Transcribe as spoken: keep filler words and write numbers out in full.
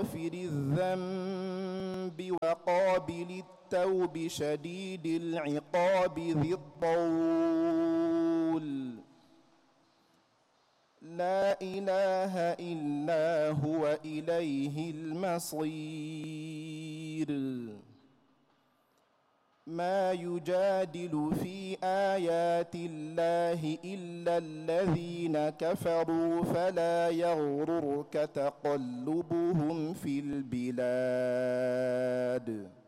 غافر الذنب وقابل التوب شديد العقاب ذي الطول لا إله إلا هو إليه المصير. ما يجادل في آيات الله إلا الذين كفروا فلا يغررك تقلبهم في البلاد.